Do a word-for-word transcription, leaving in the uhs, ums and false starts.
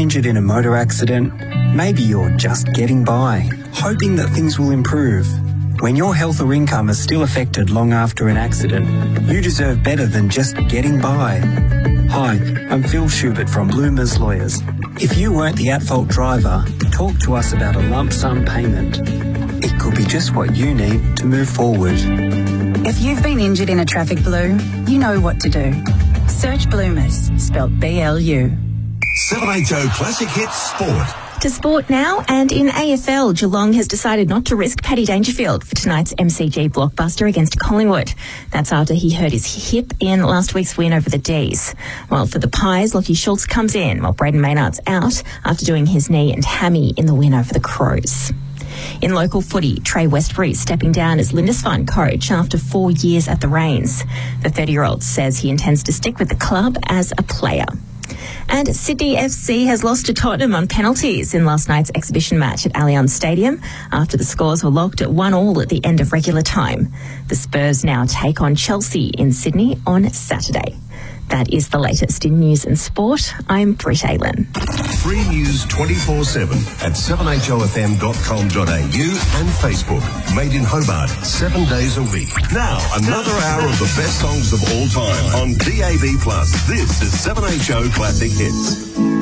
injured in a motor accident, maybe you're just getting by, hoping that things will improve. When your health or income is still affected long after an accident, you deserve better than just getting by. Hi, I'm Phil Schubert from Bloomers Lawyers. If you weren't the at-fault driver, talk to us about a lump sum payment. It could be just what you need to move forward. If you've been injured in a traffic blue, you know what to do. Search Bloomers, spelt B L U. seven H O Classic Hits Sport. To sport now, and in A F L, Geelong has decided not to risk Paddy Dangerfield for tonight's M C G blockbuster against Collingwood. That's after he hurt his hip in last week's win over the D's. While for the Pies, Lachie Schultz comes in while Braden Maynard's out after doing his knee and hammy in the win over the Crows. In local footy, Trey Westbury stepping down as Lindisfarne coach after four years at the reins. The thirty-year-old says he intends to stick with the club as a player. And Sydney F C has lost to Tottenham on penalties in last night's exhibition match at Allianz Stadium after the scores were locked at one all at the end of regular time. The Spurs now take on Chelsea in Sydney on Saturday. That is the latest in news and sport. I'm Britt Aylan. Free news twenty-four seven at seven h o f m dot com dot a u and Facebook. Made in Hobart, seven days a week. Now, another hour of the best songs of all time on D A B plus. This is seven H O Classic Hits.